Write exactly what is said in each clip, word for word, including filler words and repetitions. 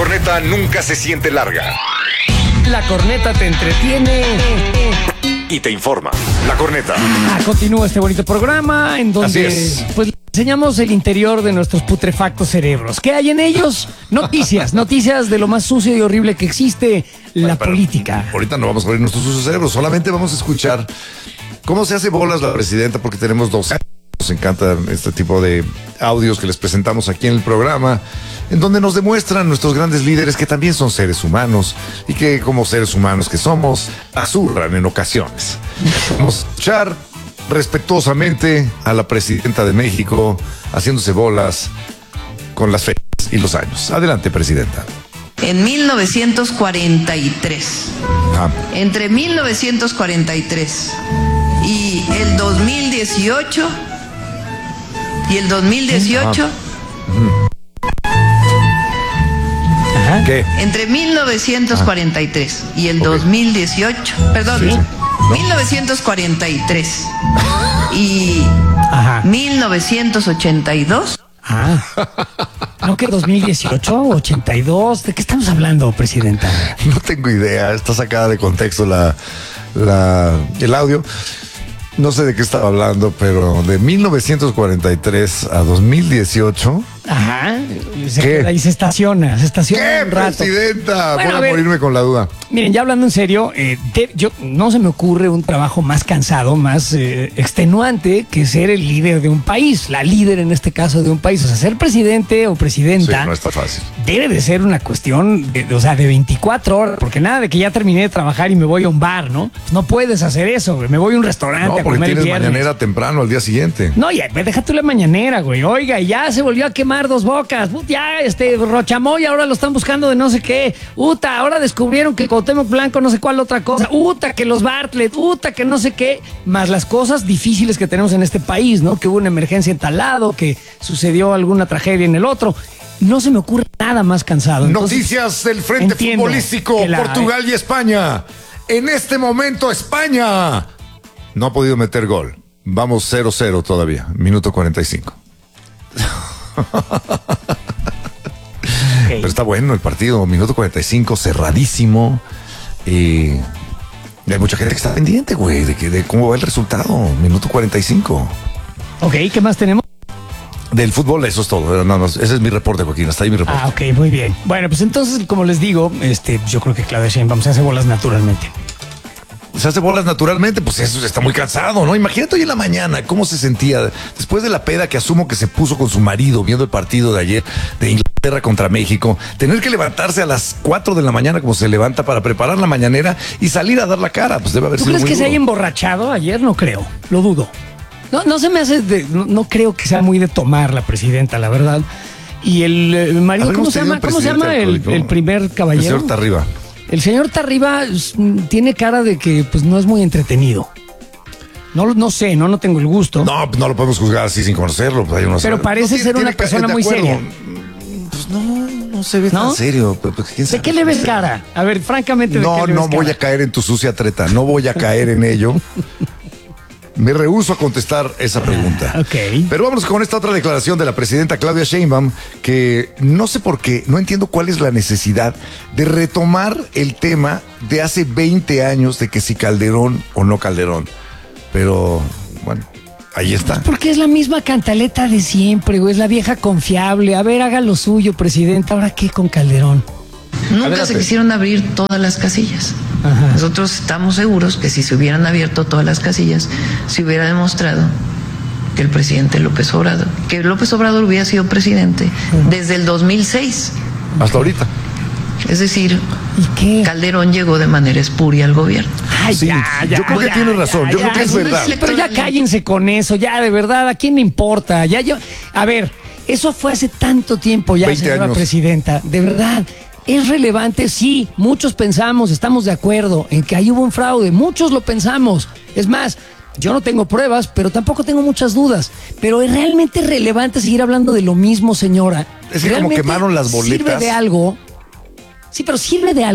corneta nunca se siente larga. La corneta te entretiene Y te informa. La corneta. Ah, continúa este bonito programa en donde Así es. pues le enseñamos el interior de nuestros putrefactos cerebros. ¿Qué hay en ellos? Noticias, noticias de lo más sucio y horrible que existe, la Bueno, pero política. Ahorita no vamos a abrir nuestros sucios cerebros, solamente vamos a escuchar cómo se hace bolas la presidenta, porque tenemos dos años. Nos encantan este tipo de audios que les presentamos aquí en el programa, en donde nos demuestran nuestros grandes líderes que también son seres humanos y que, como seres humanos que somos, azurran en ocasiones. Vamos a escuchar respetuosamente a la presidenta de México haciéndose bolas con las fechas y los años. Adelante, presidenta. En mil novecientos cuarenta y tres, Ah, entre mil novecientos cuarenta y tres y el dos mil dieciocho, y el dos mil dieciocho, Ajá. ¿Qué? entre mil novecientos cuarenta y tres y el Ok. dos mil dieciocho, perdón, Sí, sí. ¿No? mil novecientos cuarenta y tres y Ajá. mil novecientos ochenta y dos, Ah. ¿No que dos mil dieciocho, ochenta y dos? ¿De qué estamos hablando, presidenta? No tengo idea, está sacada de contexto la, la, el audio. No sé de qué estaba hablando, pero de mil novecientos cuarenta y tres a dos mil dieciocho. Ajá. Se ¿Qué? queda ahí se estaciona, se estaciona ¿Qué, un rato. presidenta? Bueno, Voy a a ver. morirme con la duda. Miren, ya hablando en serio, eh, de- yo no se me ocurre un trabajo más cansado, más eh, extenuante que ser el líder de un país, la líder en este caso de un país. O sea, ser presidente o Sí, presidenta no está fácil. debe de ser una cuestión de, de- o sea, de veinticuatro horas, porque nada de que ya terminé de trabajar y me voy a un bar, ¿no? Pues no puedes hacer eso, güey. Me voy a un restaurante No, a porque comer el tienes viernes. mañanera temprano al día siguiente. No, ya, deja tú la mañanera, güey. Oiga, y ya se volvió a quemar Dos Bocas. Put, ya, este, Rochamoy, ahora lo están buscando de no sé qué. Uta, ahora descubrieron que Cuauhtémoc Blanco, no sé cuál otra cosa. Uta, que los Bartlett, uta, que no sé qué. Más las cosas difíciles que tenemos en este país, ¿no? Que hubo una emergencia en tal lado, que sucedió alguna tragedia en el otro. No se me ocurre nada más cansado. Entonces, Noticias del frente entiendo futbolístico, que la- Portugal y España. En este momento, España no ha podido meter gol. Vamos cero cero todavía, minuto cuarenta y cinco. Pero está bueno el partido, minuto cuarenta y cinco, cerradísimo. Y hay mucha gente que está pendiente, güey, de, que- de cómo va el resultado. Minuto cuarenta y cinco. Ok, ¿qué más tenemos? Del fútbol, eso es todo. No, no, ese es mi reporte, Joaquín. Hasta ahí mi reporte. Ah, ok, muy bien. Bueno, pues entonces, como les digo, este, yo creo que Claudia Sheinbaum se hace bolas naturalmente. Se hace bolas naturalmente, pues eso está muy cansado, ¿no? Imagínate hoy en la mañana cómo se sentía después de la peda que asumo que se puso con su marido viendo el partido de ayer de Inglaterra contra México, tener que levantarse a las cuatro de la mañana como se levanta para preparar la mañanera y salir a dar la cara, pues debe haber ¿Tú sido crees muy que se duro. haya emborrachado ayer? No creo, lo dudo. No, no se me hace, de- no, no creo que sea muy de tomar la presidenta, la verdad. Y el, eh, marido, ¿cómo Habremos se tenido llama? un ¿Cómo se llama presidente el, alcohólico. el primer caballero? El señor Tarriba. El señor Tarriba s- tiene cara de que pues no es muy entretenido. No, lo- no sé, no, no tengo el gusto. No, pues no lo podemos juzgar así sin conocerlo. Pues hay unos- Pero parece No, ser una ca- persona de muy acuerdo. seria. Pues no, no se ve ¿No? tan serio. Pues, pues, ¿quién ¿De sabe? qué le ves cara? A ver, francamente, ¿de No, qué le no ves voy cara? a caer en tu sucia treta, no voy a caer en ello. Me rehúso a contestar esa pregunta. Ok. Pero vámonos con esta otra declaración de la presidenta Claudia Sheinbaum, que no sé por qué, no entiendo cuál es la necesidad de retomar el tema de hace veinte años de que si Calderón o no Calderón. Pero, bueno, ahí está. Porque es la misma cantaleta de siempre, güey. Es la vieja confiable. A ver, haga lo suyo, presidenta. ¿Ahora qué con Calderón? nunca Adelante. se quisieron abrir todas las casillas. Ajá. Nosotros estamos seguros que si se hubieran abierto todas las casillas, se hubiera demostrado que el presidente López Obrador, que López Obrador hubiera sido presidente desde el dos mil seis. Hasta ahorita. Es decir, ¿Y qué? Calderón llegó de manera espuria al gobierno. Ay, Sí, yo creo que tienes razón, yo creo que es sí, verdad. sí, pero ya cállense con eso, ya de verdad, ¿a quién le importa? Ya yo, a ver, eso fue hace tanto tiempo ya, veinte señora años. presidenta, de verdad. ¿Es relevante? Sí, muchos pensamos, estamos de acuerdo en que ahí hubo un fraude, muchos lo pensamos. Es más, yo no tengo pruebas, pero tampoco tengo muchas dudas. Pero ¿es realmente relevante seguir hablando de lo mismo, señora? Es que como ¿Realmente quemaron las boletas. ¿Sirve de algo? Sí, pero sirve de algo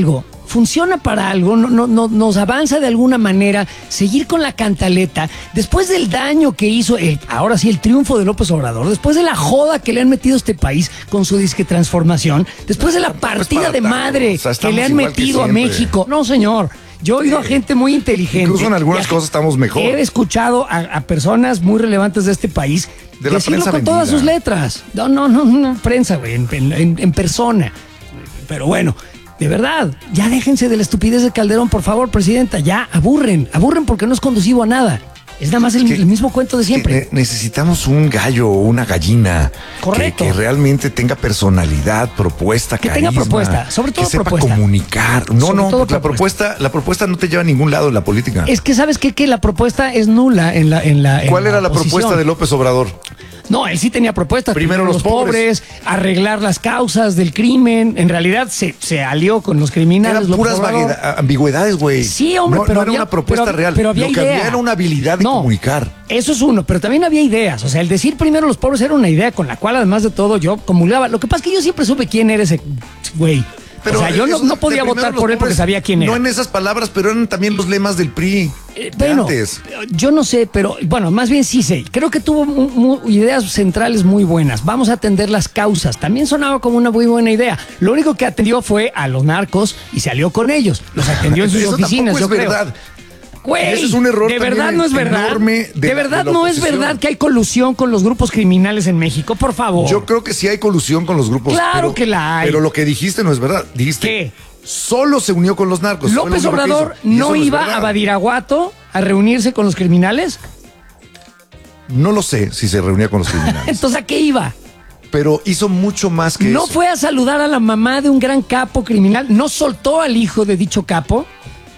funciona para algo, no, no, no, nos avanza de alguna manera, seguir con la cantaleta, después del daño que hizo, el, ahora sí, el triunfo de López Obrador, después de la joda que le han metido a este país con su disque transformación, después de la partida de madre o sea, que le han igual que metido a siempre. México. No, señor. Yo he oído a gente muy inteligente. Incluso en algunas y a- cosas estamos mejor. He escuchado a, a personas muy relevantes de este país De la decirlo prensa con todas vendida. sus letras. No, no, no, no, prensa, güey, en, en- en persona. Pero bueno, de verdad, ya déjense de la estupidez de Calderón, por favor, presidenta. Ya, aburren, aburren porque no es conducivo a nada. Es nada más el, que- el mismo cuento de siempre. Que ne- necesitamos un gallo o una gallina Correcto. Que, que realmente tenga personalidad, propuesta, Que tenga carisma, propuesta, sobre todo que sepa propuesta. comunicar. No, Sobre no, todo porque la propuesta. propuesta, la propuesta no te lleva a ningún lado en la política. Es que sabes qué? Que la propuesta es nula en la en la en ¿Cuál era la oposición. propuesta de López Obrador? No, él sí tenía propuestas. Primero los pobres. arreglar las causas del crimen. En realidad se, se alió con los criminales. Eran López puras Obrador. vagueda- ambigüedades, güey. Sí, hombre, no, pero no había- era una propuesta pero- real. pero había Lo que idea. había era una habilidad de No, comunicar. Eso es uno, pero también había ideas. O sea, el decir primero los pobres era una idea con la cual, además de todo, yo comulgaba. Lo que pasa es que yo siempre supe quién era ese güey. O sea, yo no, eso no de podía primero votar los por él porque pobres, sabía quién era. No en esas palabras, pero eran también los lemas del P R I. Eh, de bueno, antes. yo no sé, pero bueno, más bien sí sé. Creo que tuvo mu- mu- ideas centrales muy buenas. Vamos a atender las causas. También sonaba como una muy buena idea. Lo único que atendió fue a los narcos y se alió con ellos. Los atendió en sus Eso oficinas, tampoco yo es creo. verdad. Güey, Ese es un error de también verdad no es verdad. enorme De, de la- verdad de la no es oposición. verdad que hay colusión con los grupos criminales en México, por favor. Yo creo que sí hay colusión con los grupos. Claro pero- que la hay. Pero lo que dijiste no es verdad. Dijiste. ¿Qué? Solo se unió con los narcos. fue lo López único que Obrador hizo. Y no eso es iba verdad. a Badiraguato a reunirse con los criminales. No lo sé si se reunía con los criminales. Entonces, ¿a qué iba? pero hizo mucho más que No eso. fue a saludar a la mamá de un gran capo criminal, no soltó al hijo de dicho capo.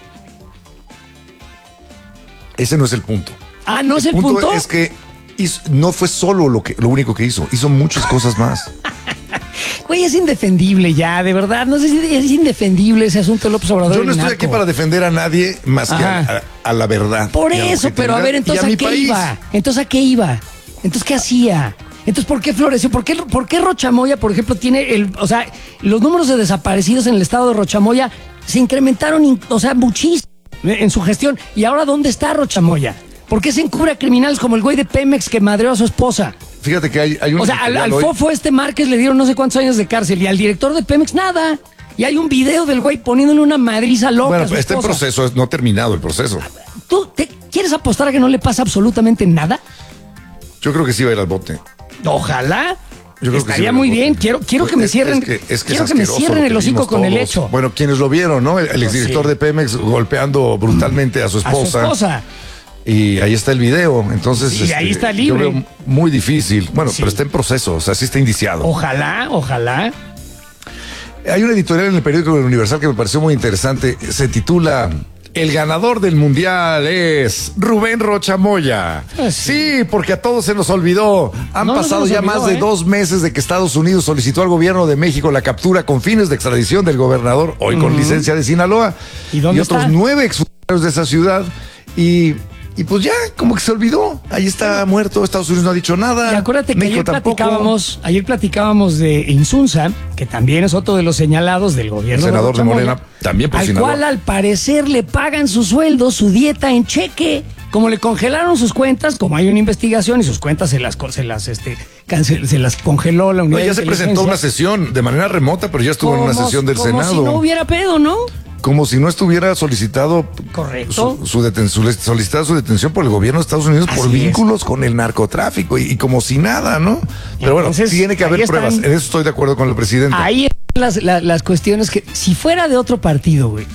Ese no es el punto. Ah, ¿no es el punto? Es que hizo- no fue solo lo, que, lo único que hizo. Hizo muchas cosas más. Güey, es indefendible ya, de verdad. No sé si es indefendible ese asunto de López Obrador. Yo no y estoy narco. aquí para defender a nadie más que a, Ajá. a- a la verdad. Por y a la eso, pero a ver, objetividad entonces y ¿a, mi qué país. iba? Entonces, ¿a qué iba? Entonces, ¿qué hacía? Entonces, ¿por qué floreció? ¿Por qué, por qué Rochamoya, por ejemplo, tiene el... O sea, los números de desaparecidos en el estado de Rochamoya se incrementaron, in- o sea, muchísimo en su gestión. ¿Y ahora dónde está Rochamoya? ¿Por qué se encubre a criminales como el güey de Pemex que madreó a su esposa? Fíjate que hay, hay un O sea, al, al editorial hoy- fofo este Márquez le dieron no sé cuántos años de cárcel y al director de Pemex nada. Y hay un video del güey poniéndole una madriza loca Bueno, a su está en esposa. proceso, es- no ha terminado el proceso. ¿Tú te quieres apostar a que no le pasa absolutamente nada? Yo creo que sí va a ir al bote. Ojalá. Yo creo que sí Estaría va al muy bote. bien. Quiero, quiero que me Es- cierren. Es que, es que es quiero que me asqueroso cierren lo el que hocico vimos con el todos. hecho. Bueno, quienes lo vieron, ¿no? El, el exdirector sí. de Pemex golpeando brutalmente a su a su esposa. esposa. Y ahí está el video. Entonces, Sí, ahí está libre. yo veo muy difícil. Bueno, Sí. pero está en proceso, o sea, sí está indiciado. Ojalá, ojalá. Hay una editorial en el periódico del Universal que me pareció muy interesante. Se titula El ganador del mundial es Rubén Rochamoya. Ah, Sí, porque a todos se nos olvidó. Han No, no se pasado nos ya olvidó, más de ¿eh? dos meses de que Estados Unidos solicitó al gobierno de México la captura con fines de extradición del gobernador, hoy con licencia de Sinaloa, ¿Y dónde otros está? nueve exfuncionarios de esa ciudad. Y, y pues ya, como que se olvidó. Ahí está muerto. Estados Unidos no ha dicho nada. Y acuérdate que México ayer tampoco. platicábamos, ayer platicábamos de Insunza, que también es otro de los señalados del gobierno. El senador de Rochamoya, Morena, también por al Sinaloa. cual al parecer le pagan su sueldo, su dieta en cheque. Como le congelaron sus cuentas, como hay una investigación y sus cuentas se las, co- se las, este, cancel- se las congeló la No, unidad ya de se presentó una inteligencia. sesión de manera remota, pero ya estuvo en una Como- sesión del como Senado. si no hubiera pedo, ¿no? Como si no estuviera solicitado Correcto. su, su, deten- su- solicitada su detención por el gobierno de Estados Unidos por Así es. vínculos con el narcotráfico y, y como si nada, ¿no? Pero bueno, Entonces, tiene que haber ahí están. pruebas. En eso estoy de acuerdo con el presidente. Ahí están las, la- las cuestiones que, si fuera de otro partido, güey,